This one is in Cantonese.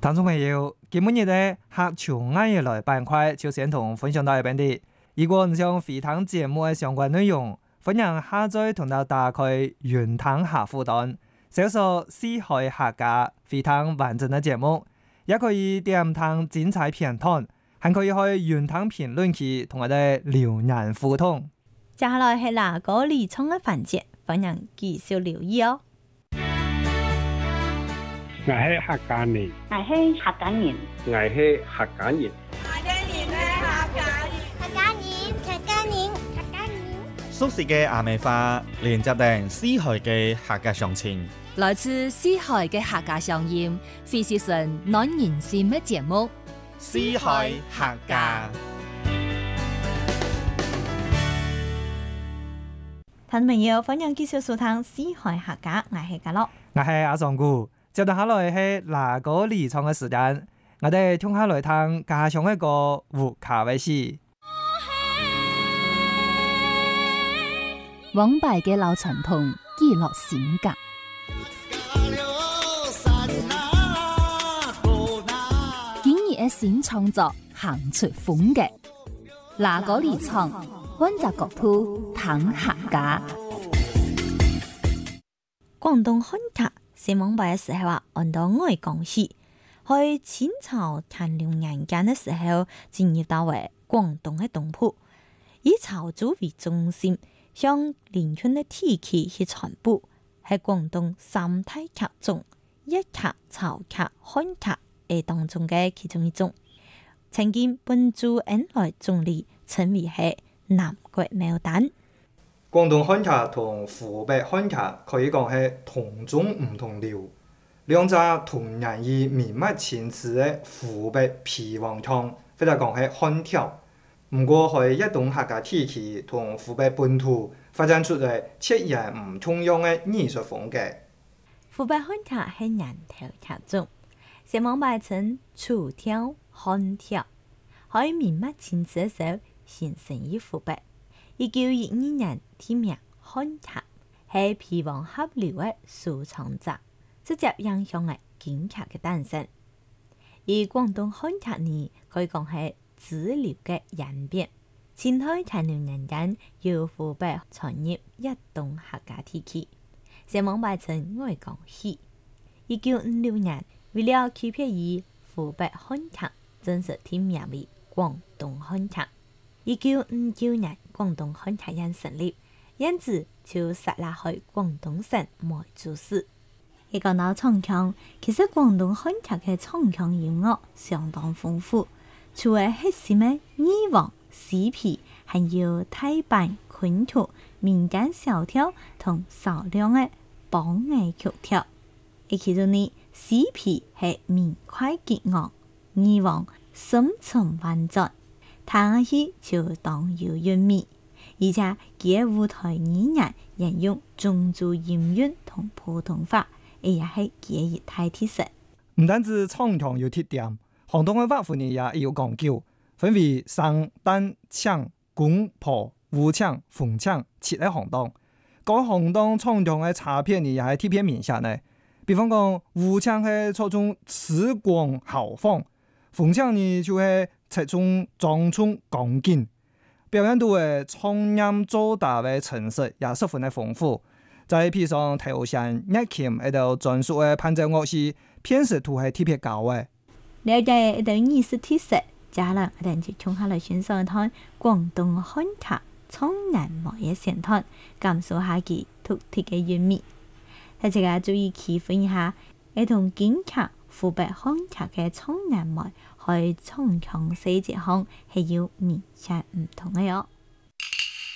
聽眾朋友，今日嘅客潮啱嘢來板塊就先同分享到呢邊啲。如果唔想回聽節目嘅相關內容，歡迎下載同到打開雲聽客戶端，搜索四海客家回聽完整嘅節目，也可以點聽精彩片段，還可以去雲聽評論區同我哋留言互動。 接下來係哪個理倉嘅環節，歡迎繼續留意哦。 我係客家人， 我係客家人， 我係客家人， 熟悉嘅阿美花連接定四海嘅客家鄉情， 來自四海嘅客家鄉音，非是純暖人心嘅節目。 四海客家， 聽眾朋友，歡迎繼續收聽四海客家，我係家樂， 我係阿尚姑。接住下來係哪個理倉嘅時間，我哋聽下來聽家鄉一個胡卡威士。 往敗嘅老傳統，記錄性格。今日嘅新創作，行出風格。哪個理倉，溫習國鋪，談客家。 廣東漢客寫網bài嘅時候啊，按到愛講戲，去清朝乾隆年間嘅時候，進入到為廣東嘅東鋪，以潮州為中心，向連春嘅地區去傳播，喺廣東三大客中，一客、潮客、漢客係當中嘅其中一種。曾經本駐恩來總理稱為係南國牡丹。 廣東漢客同湖北漢客可以講係同種唔同調，兩隻同人以綿密情詞嘅湖北皮黃腔，或者講係漢調。唔過喺一棟客家地區同湖北本土發展出嚟截然唔同樣嘅藝術風格。 湖北漢客係人頭客種，寫網bài稱楚調、漢調，喺綿密情詞嘅時候形成於湖北。1912年添名漢客，係皮黃合流嘅收藏者，直接影響嘅京劇嘅誕生。而廣東漢客呢，可以講係支流嘅演變。清代乾隆年間，由湖北傳入一棟客家地區，寫網bài稱愛講戲。1956年，為了區別於湖北漢客，正式添名為廣東漢客。1959年，廣東漢客院成立，因此就設立喺廣東省梅州市。一講到唱腔，其實廣東漢客嘅唱腔音樂相當豐富，除咗核心嘅二黃、四皮，還有大板、昆曲、民間小調同少量嘅梆藝曲調。而其中呢，四皮係明快激昂，二黃深沉婉轉。彈起就當有韻味，而且佢舞台語言引用種族音韻同普通話，也係佢一大特色。 唔單止唱腔有特點，行當嘅畫法呢也有講究，分為生、旦、搶、公、婆、武搶、鳳搶七個行當。各行當唱腔嘅差別呢也係特別明顯嘅。比方講，武搶係注重詞廣豪放，鳳搶呢就係側重莊重剛勁，表現到嘅唱音做打嘅程式也十分嘅豐富。再配上頭弦、樂琴喺度專屬嘅伴奏樂器，辨識度係特別高嘅。 了解一道藝術特色，接下來我哋就從下來欣賞一趟廣東漢客唱南模嘅線段，感受下其獨特嘅韻味。大家注意區分一下，係同京劇、湖北漢客嘅唱南模喺唱腔細節上係有明顯唔同嘅喲。